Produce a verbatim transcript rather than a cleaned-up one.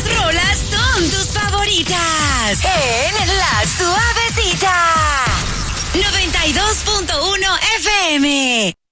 estas rolas son tus favoritas. En La Suavecita. noventa y dos punto uno F M.